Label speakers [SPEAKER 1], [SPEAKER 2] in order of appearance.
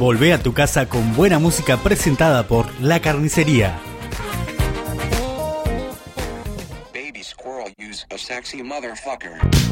[SPEAKER 1] Volvé a tu casa con buena música presentada por La Carnicería.
[SPEAKER 2] Baby squirrel use a sexy motherfucker.